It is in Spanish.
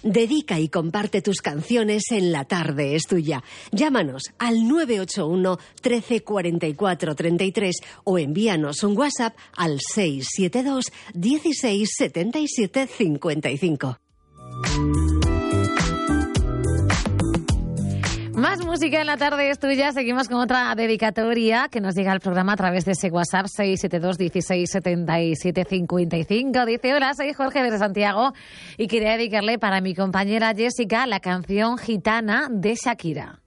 Dedica y comparte tus canciones en La Tarde es Tuya. Llámanos al 981 13 44 33 o envíanos un WhatsApp al 672 16 77 55. Más música en La Tarde es Tuya. Seguimos con otra dedicatoria que nos llega al programa a través de ese WhatsApp 672 16 77 55. Dice: hola, soy Jorge de Santiago y quería dedicarle para mi compañera Jessica la canción Gitana de Shakira.